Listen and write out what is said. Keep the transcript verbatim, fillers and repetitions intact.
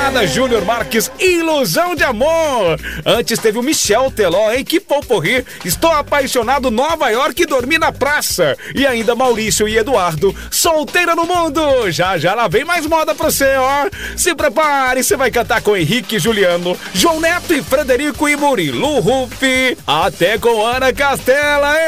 Nada, Júnior Marques, Ilusão de Amor. Antes teve o Michel Teló, hein? Que poporri. Estou apaixonado, Nova York, dormi na praça. E ainda Maurício e Eduardo, Solteira no Mundo. Já, já lá vem mais moda pra você, ó. Se prepare, você vai cantar com Henrique e Juliano, João Neto e Frederico e Murilo Rufi. Até com Ana Castela, hein?